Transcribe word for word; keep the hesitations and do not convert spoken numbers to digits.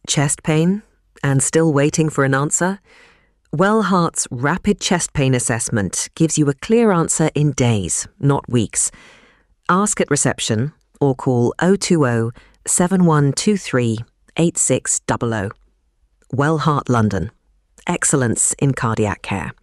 Chest pain? And still waiting for an answer? Well Heart's Rapid Chest Pain Assessment gives you a clear answer in days, not weeks. Ask at reception or call oh two oh, seven one two three, eight six zero zero. Well Heart London. Excellence in cardiac care.